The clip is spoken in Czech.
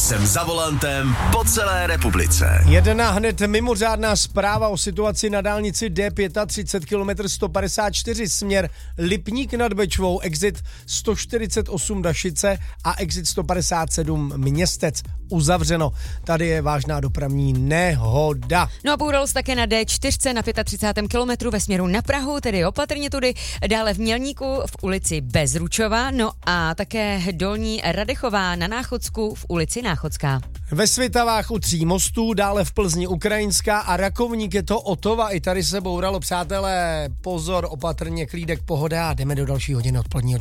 Jsem za volantem po celé republice. Jedna hned mimořádná zpráva o situaci na dálnici D35 km 154 směr Lipník nad Bečvou, exit 148 Dašice a exit 157 Městec. Uzavřeno. Tady je vážná dopravní nehoda. No a poudalo také na D4 na 35. kilometru ve směru na Prahu, tedy opatrně tudy, dále v Mělníku v ulici Bezručova, no a také Dolní Radechová na Náchodsku v ulici Náchodská. Ve Svitavách u Tří mostů, dále v Plzni Ukrajinská a Rakovník je to Otova. I tady se bouralo, přátelé. Pozor, opatrně, klídek, pohoda a jdeme do další hodiny odpoledního